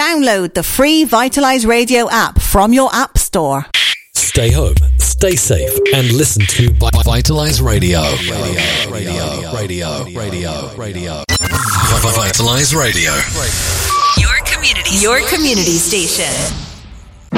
Download the free Vitalize Radio app from your app store. Stay home, stay safe, and listen to Vitalize Radio. Vitalize Radio. Your community station.